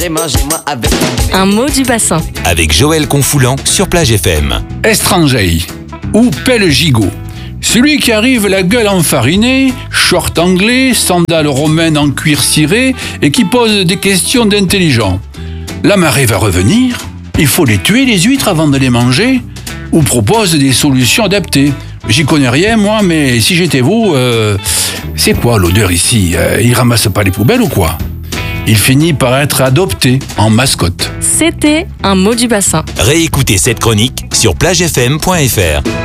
Un mot du bassin. Avec Joël Confoulant sur Plage FM. Estranger ou pelle gigot. Celui qui arrive la gueule enfarinée, short anglais, sandales romaines en cuir ciré et qui pose des questions d'intelligent. La marée va revenir, il faut les tuer les huîtres avant de les manger, ou propose des solutions adaptées. J'y connais rien moi, mais si j'étais vous, c'est quoi l'odeur ici? Il ramasse pas les poubelles ou quoi? Il finit par être adopté en mascotte. C'était un mot du bassin. Réécoutez cette chronique sur plagefm.fr.